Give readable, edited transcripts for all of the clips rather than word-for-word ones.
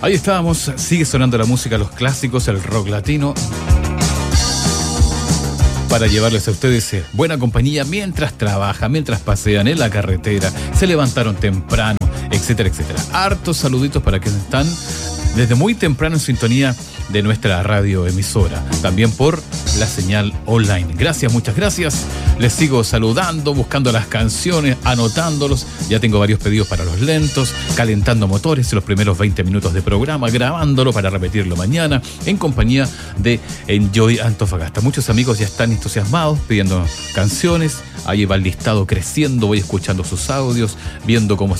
Ahí estábamos, sigue sonando la música, los clásicos, el rock latino, para llevarles a ustedes buena compañía mientras trabajan, mientras pasean en la carretera, se levantaron temprano, etcétera, etcétera. Hartos saluditos para quienes están desde muy temprano en sintonía de nuestra radioemisora, también por la señal online. Gracias, muchas gracias. Les sigo saludando, buscando las canciones, anotándolos. Ya tengo varios pedidos para los lentos, calentando motores en los primeros 20 minutos de programa, grabándolo para repetirlo mañana, en compañía de Enjoy Antofagasta. Muchos amigos ya están entusiasmados pidiendo canciones. Ahí va el listado creciendo, voy escuchando sus audios, viendo cómo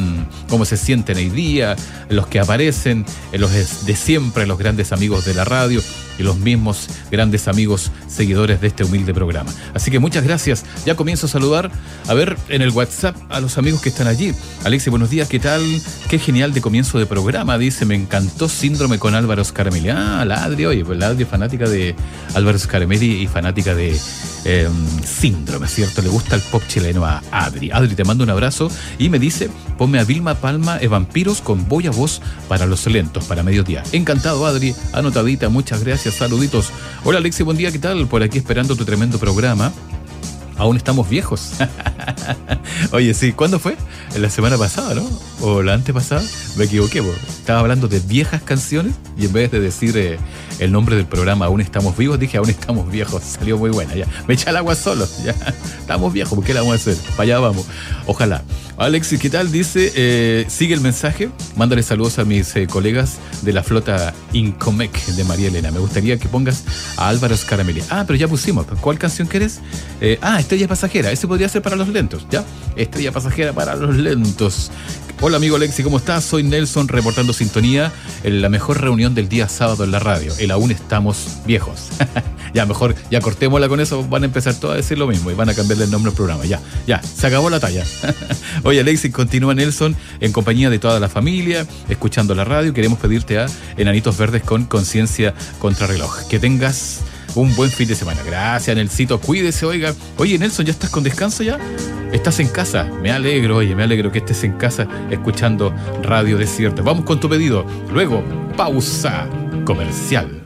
se sienten hoy día, los que aparecen, los de siempre, los grandes amigos de la radio y los mismos grandes amigos seguidores de este humilde programa. Así que muchas gracias. Ya comienzo a saludar, a ver, en el WhatsApp a los amigos que están allí. Alexis, buenos días, ¿qué tal? Qué genial de comienzo de programa, dice, me encantó Síndrome con Álvaro Scaramelli. Ah, la Adri, oye, pues la Adri fanática de Álvaro Scaramelli y fanática de Síndrome, ¿cierto? Le gusta el pop chileno a Adri. Adri, te mando un abrazo y me dice, ponme a Vilma Palma, Vampiros con Voy a Voz para los lentos, para mediodía. Encantado, Adri, anotadita, muchas gracias, saluditos. Hola, Alexis, buen día, ¿qué tal? Por aquí esperando tu tremendo programa. Aún estamos viejos. Oye, sí, ¿cuándo fue? La semana pasada, ¿no? O la antepasada. Me equivoqué, porque estaba hablando de viejas canciones y en vez de decir el nombre del programa Aún estamos vivos, dije Aún estamos viejos. Salió muy buena, ya. Me echa el agua solo, ya. Estamos viejos, ¿por qué la vamos a hacer? Para allá vamos. Ojalá. Alexis, ¿qué tal? Dice, sigue el mensaje. Mándale saludos a mis colegas de la flota Incomec de María Elena. Me gustaría que pongas a Álvaro Scaramelli. Ah, pero ya pusimos. ¿Cuál canción quieres? Estrella Pasajera. Ese podría ser para los lentos, ¿ya? Estrella Pasajera para los lentos. Hola, amigo Alexi, ¿cómo estás? Soy Nelson, reportando sintonía en la mejor reunión del día sábado en la radio. El Aún estamos viejos. Ya, mejor, ya cortémosla con eso. Van a empezar todos a decir lo mismo y van a cambiarle el nombre al programa. Ya, se acabó la talla. Oye, Alexi, continúa Nelson en compañía de toda la familia, escuchando la radio. Queremos pedirte a Enanitos Verdes con Conciencia Contrarreloj. Que tengas un buen fin de semana. Gracias, Nelsito. Cuídese, oiga. Oye, Nelson, ¿ya estás con descanso ya? ¿Estás en casa? Me alegro, oye, me alegro que estés en casa escuchando Radio Desierto. Vamos con tu pedido. Luego, pausa comercial.